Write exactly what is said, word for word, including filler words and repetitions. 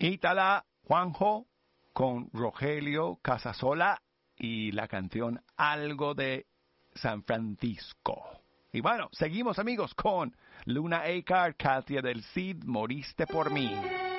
Ítala Juanjo con Rogelio Casasola y la canción Algo de San Francisco. Y bueno, seguimos amigos con Luna Acar, Katia del Cid, Moriste por mí.